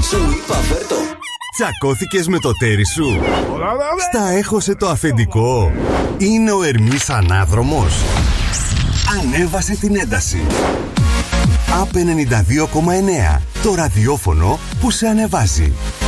Σου είπα φέρτο. Τσακώθηκες με το τέρι σου? Στα έχωσε το αφεντικό? Είναι ο Ερμής ανάδρομος? Ανέβασε την ένταση. ΑΠ 92,9. Το ραδιόφωνο που σε ανεβάζει.